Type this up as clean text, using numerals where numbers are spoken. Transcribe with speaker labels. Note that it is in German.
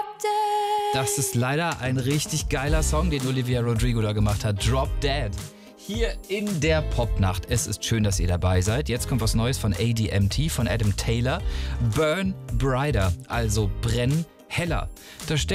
Speaker 1: Das ist leider ein richtig geiler Song, den Olivia Rodrigo da gemacht hat. Drop Dead. Hier in der Popnacht. Es ist schön, dass ihr dabei seid. Jetzt kommt was Neues von ADMT, von Adam Taylor. Burn Brighter, also brenn heller. Da